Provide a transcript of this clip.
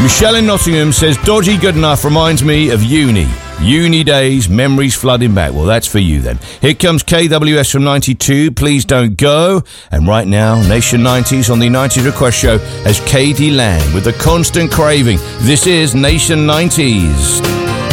Michelle in Nottingham says, dodgy good enough reminds me of uni. Uni days, memories flooding back. Well, that's for you then. Here comes KWS from 92, Please Don't Go. And right now, Nation 90s on the 90s Request Show as KD Lang with The Constant Craving. This is Nation 90s.